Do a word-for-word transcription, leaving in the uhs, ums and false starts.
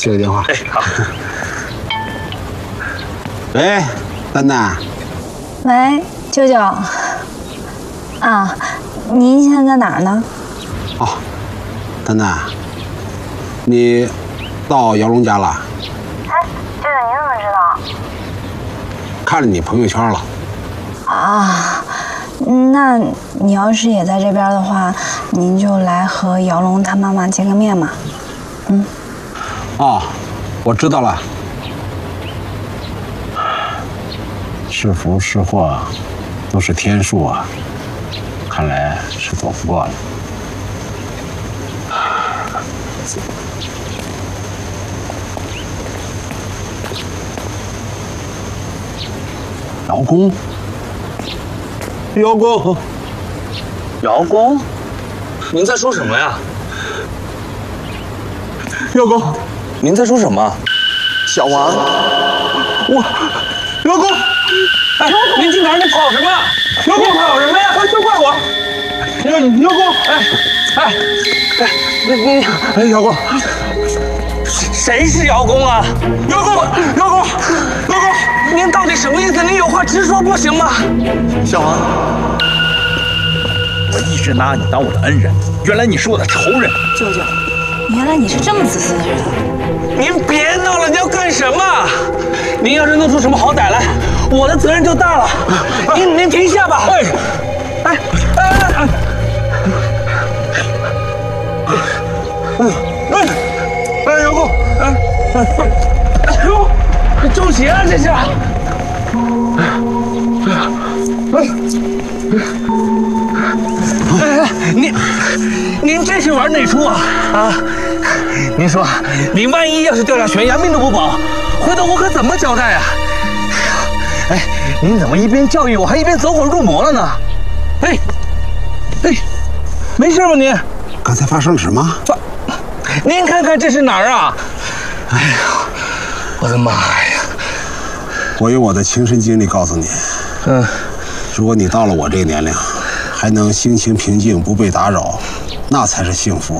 接个电话。 哎，好。 喂，丹丹。 喂，舅舅。啊，您现在在哪儿呢？ 哦，丹丹，你到姚龙家了？ 哎，舅舅，你怎么知道？ 看了你朋友圈了。 啊，那你要是也在这边的话，您就来和姚龙他妈妈见个面嘛。嗯。 哦，我知道了。是福是祸，都是天数啊，看来是躲不过了。姚公，姚公， 姚公，您在说什么呀？ 姚公， 您在说什么？小王， 我，姚公， 哎，您去哪儿？你跑什么？姚公跑什么呀？都怪我！ 姚姚公， 哎哎哎，你你哎，姚公， 谁是姚公啊？ 姚公，姚公，姚公， 您到底什么意思？您有话直说不行吗？ 小王，我一直拿你当我的恩人，原来你是我的仇人。 舅舅，原来你是这么自私的人。 您别闹了，你要干什么？您要是弄出什么好歹来，我的责任就大了。您您停下吧。哎哎哎哎！哎哎，姚公，哎哎呦，中邪了这是！哎哎，您您这是玩哪出啊？啊！您说，您万一要是掉下悬崖，命都不保，回头我可怎么交代啊？哎，您怎么一边教育我，还一边走火入魔了呢？哎，哎，没事吧您？ 刚才发生了什么？ 发，您看看这是哪儿啊？哎呀，我的妈呀！ 我用我的亲身经历告诉你， 嗯， 如果你到了我这个年龄，还能心情平静，不被打扰，那才是幸福。